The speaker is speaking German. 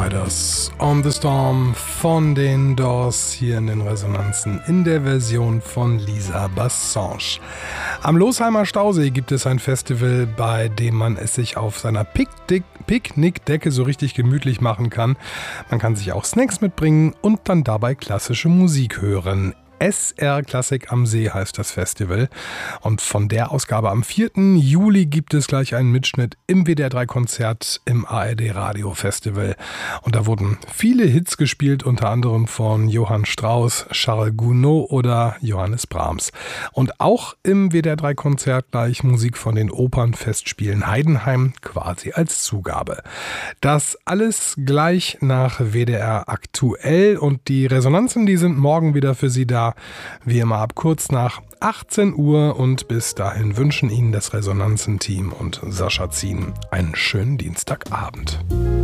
Riders on the Storm von den Doors hier in den Resonanzen in der Version von Lisa Bassange. Am Losheimer Stausee gibt es ein Festival, bei dem man es sich auf seiner Picknickdecke so richtig gemütlich machen kann. Man kann sich auch Snacks mitbringen und dann dabei klassische Musik hören. SR Klassik am See heißt das Festival. Und von der Ausgabe am 4. Juli gibt es gleich einen Mitschnitt im WDR 3 Konzert im ARD Radio Festival. Und da wurden viele Hits gespielt, unter anderem von Johann Strauss, Charles Gounod oder Johannes Brahms. Und auch im WDR 3 Konzert gleich Musik von den Opernfestspielen Heidenheim quasi als Zugabe. Das alles gleich nach WDR aktuell und die Resonanzen, die sind morgen wieder für Sie da. Wie immer ab kurz nach 18 Uhr und bis dahin wünschen Ihnen das Resonanzen-Team und Sascha Zien einen schönen Dienstagabend.